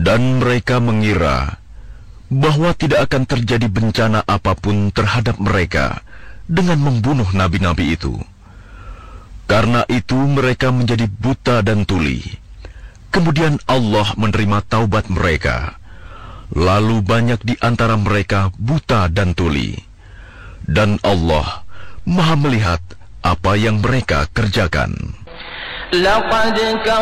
Dan mereka mengira bahwa tidak akan terjadi bencana apapun terhadap mereka dengan membunuh nabi-nabi itu. Karena itu mereka menjadi buta dan tuli. Kemudian Allah menerima taubat mereka. Lalu banyak di antara mereka buta dan tuli. Dan Allah Maha melihat apa yang mereka kerjakan.